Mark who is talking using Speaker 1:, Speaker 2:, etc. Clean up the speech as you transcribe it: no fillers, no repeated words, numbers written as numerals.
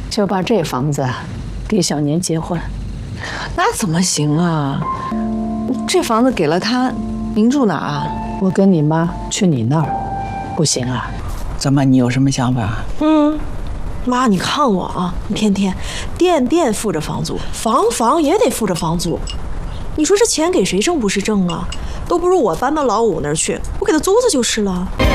Speaker 1: 就把这房子给小年结婚。
Speaker 2: 那怎么行啊？这房子给了他，您住哪啊？
Speaker 1: 我跟你妈去你那儿，不行啊？
Speaker 3: 怎么？你有什么想法？
Speaker 4: 妈，你看我啊，天天店付着房租，房也得付着房租。你说这钱给谁挣不是挣啊？都不如我搬到老五那儿去，我给他租子就是了。